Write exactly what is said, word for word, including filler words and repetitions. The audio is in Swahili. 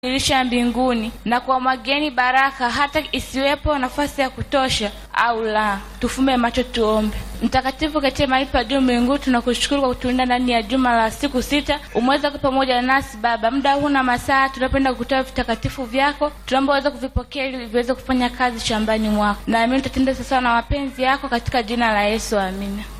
dirisha mbinguni na kuwamwagieni baraka hata isiwepo nafasi ya kutosha au la. Tufumbe macho tuombe. Mtakatifu katika mahali pa juu mbinguni, tunakushukuru kwa kutulinda ndani ya juma la siku sita. Umeweza kuwa pamoja nasi Baba. Muda huu na masaa tunapenda kutoa vitakatifu vyako. Tunaomba uweze kuvipokea ili viweze kufanya kazi shambani mwako. Na amini tutatenda sasa na mapenzi yako katika jina la Yesu. Amina.